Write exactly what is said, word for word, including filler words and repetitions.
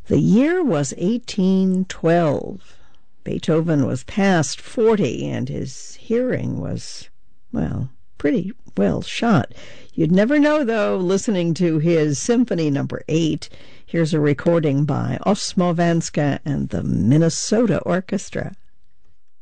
The year was eighteen twelve. Beethoven was past forty, and his hearing was, well, pretty well shot. You'd never know, though, listening to his Symphony Number eight. Here's a recording by Osmo Vanska and the Minnesota Orchestra.